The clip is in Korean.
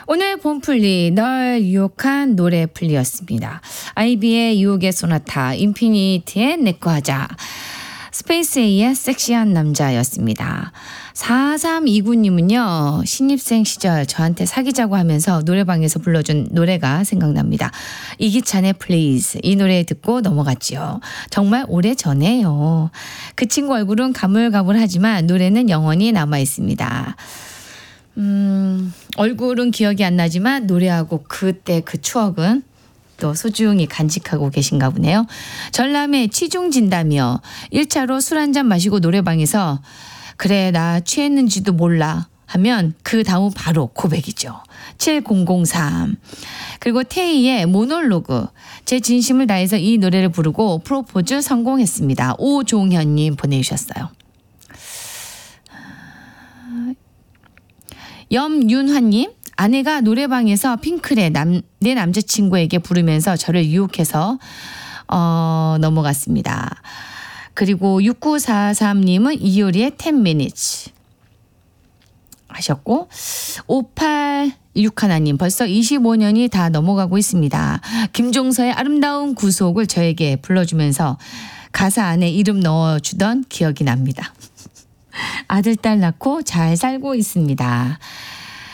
오늘 봄플리 널 유혹한 노래플리였습니다. 아이비의 유혹의 소나타, 인피니티의 내꺼 하자, 스페이스A의 섹시한 남자였습니다. 4329님은요. 신입생 시절 저한테 사귀자고 하면서 노래방에서 불러준 노래가 생각납니다. 이기찬의 Please, 이 노래 듣고 넘어갔지요. 정말 오래전에요. 그 친구 얼굴은 가물가물하지만 노래는 영원히 남아있습니다. 얼굴은 기억이 안 나지만 노래하고 그때 그 추억은 또 소중히 간직하고 계신가 보네요. 전람회 치중진다며 1차로 술 한잔 마시고 노래방에서 그래 나 취했는지도 몰라 하면 그 다음 바로 고백이죠. 7003. 그리고 태희의 모놀로그. 제 진심을 다해서 이 노래를 부르고 프로포즈 성공했습니다. 오종현님 보내주셨어요. 염윤화님. 아내가 노래방에서 핑클의 내 남자친구에게 부르면서 저를 유혹해서 넘어갔습니다. 그리고 6943님은 이효리의 10 minutes 하셨고 5861님 벌써 25년이 다 넘어가고 있습니다. 김종서의 아름다운 구속을 저에게 불러주면서 가사 안에 이름 넣어주던 기억이 납니다. 아들, 딸 낳고 잘 살고 있습니다.